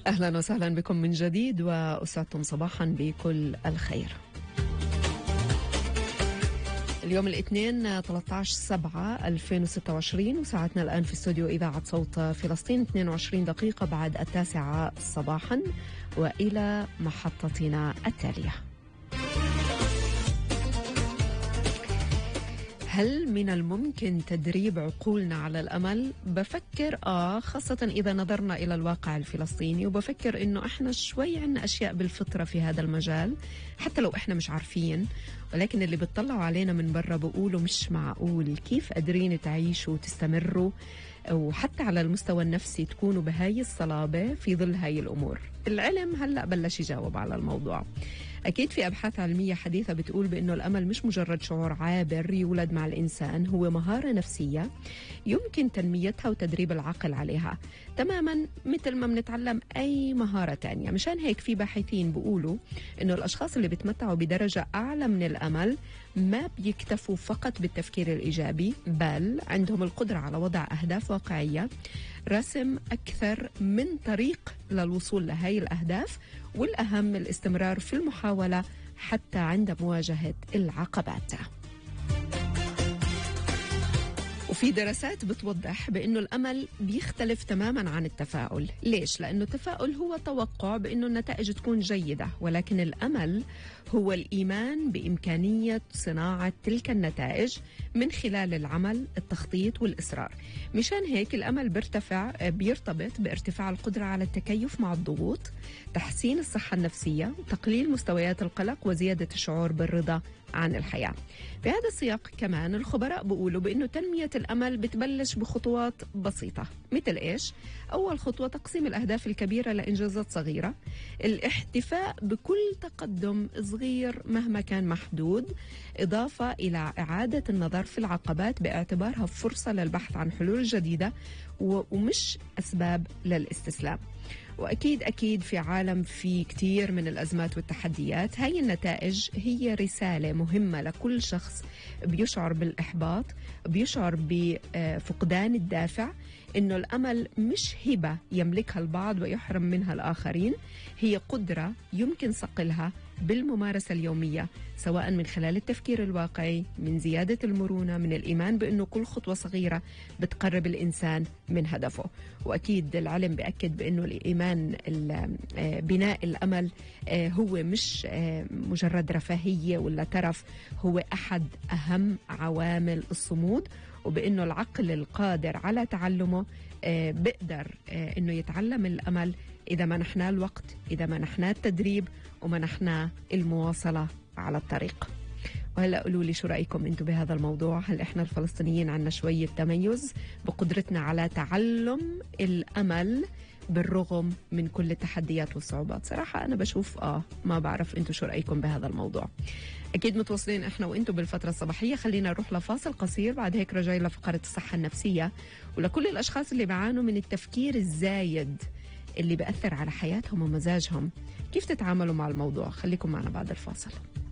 أهلا وسهلا بكم من جديد وأسعدتم صباحا بكل الخير. اليوم الاثنين 13/7/2026 وساعتنا الآن في استوديو إذاعة صوت فلسطين 22 دقيقة بعد 9 صباحا، وإلى محطتنا التالية. هل من الممكن تدريب عقولنا على الأمل؟ بفكر خاصة إذا نظرنا إلى الواقع الفلسطيني، وبفكر إنه إحنا شوي عنا أشياء بالفطرة في هذا المجال حتى لو إحنا مش عارفين، ولكن اللي بيطلعوا علينا من برا بقولوا مش معقول كيف قادرين تعيشوا وتستمروا، وحتى على المستوى النفسي تكونوا بهاي الصلابة في ظل هاي الأمور. العلم هلأ بلش يجاوب على الموضوع. أكيد في أبحاث علمية حديثة بتقول بأنه الأمل مش مجرد شعور عابر يولد مع الإنسان، هو مهارة نفسية يمكن تنميتها وتدريب العقل عليها تماما مثل ما بنتعلم أي مهارة تانية. مشان هيك في باحثين بيقولوا أنه الأشخاص اللي بيتمتعوا بدرجة أعلى من الأمل ما بيكتفوا فقط بالتفكير الإيجابي، بل عندهم القدرة على وضع أهداف واقعية، رسم أكثر من طريق للوصول لهي الأهداف، والأهم الاستمرار في المحاولة حتى عند مواجهة العقبات. وفي دراسات بتوضح بأنه الأمل بيختلف تماما عن التفاؤل. ليش؟ لأنه التفاؤل هو توقع بأنه النتائج تكون جيدة، ولكن الأمل هو الإيمان بإمكانية صناعة تلك النتائج من خلال العمل، التخطيط والإصرار. مشان هيك الأمل بيرتبط بارتفاع القدرة على التكيف مع الضغوط، تحسين الصحة النفسية، تقليل مستويات القلق، وزيادة الشعور بالرضا عن الحياة. في هذا السياق كمان الخبراء بيقولوا بأنه تنمية الأمل بتبلش بخطوات بسيطة. مثل إيش؟ أول خطوة تقسيم الأهداف الكبيرة لإنجازات صغيرة، الاحتفاء بكل تقدم صغير مهما كان محدود، إضافة إلى إعادة النظر في العقبات باعتبارها فرصة للبحث عن حلول جديدة ومش أسباب للاستسلام. وأكيد في عالم فيه كتير من الأزمات والتحديات، هاي النتائج هي رسالة مهمة لكل شخص بيشعر بالإحباط، بيشعر بفقدان الدافع، إنه الأمل مش هبة يملكها البعض ويحرم منها الآخرين، هي قدرة يمكن صقلها بالممارسة اليومية، سواء من خلال التفكير الواقعي، من زيادة المرونة، من الإيمان بأنه كل خطوة صغيرة بتقرب الإنسان من هدفه. وأكيد العلم بأكد بأنه الإيمان بناء الأمل هو مش مجرد رفاهية ولا ترف، هو أحد أهم عوامل الصمود، وبأنه العقل القادر على تعلمه بقدر أنه يتعلم الأمل إذا منحناه الوقت، إذا منحناه التدريب، ومنحناه المواصلة على الطريق. وهلأ قولوا لي شو رأيكم أنتم بهذا الموضوع؟ هل إحنا الفلسطينيين عنا شوية تميز بقدرتنا على تعلم الأمل بالرغم من كل التحديات والصعوبات؟ صراحة أنا بشوف ما بعرف أنتم شو رأيكم بهذا الموضوع. أكيد متواصلين إحنا وأنتم بالفترة الصباحية. خلينا نروح لفاصل قصير، بعد هيك رجعي لفقرة الصحة النفسية، ولكل الأشخاص اللي بيعانوا من التفكير الزايد اللي بيأثر على حياتهم ومزاجهم، كيف تتعاملوا مع الموضوع؟ خليكم معنا بعد الفاصل.